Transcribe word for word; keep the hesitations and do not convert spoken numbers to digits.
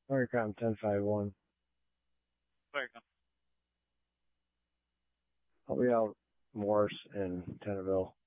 Firecom ten five one. Firecom. I'll be out Morris and Tenterville.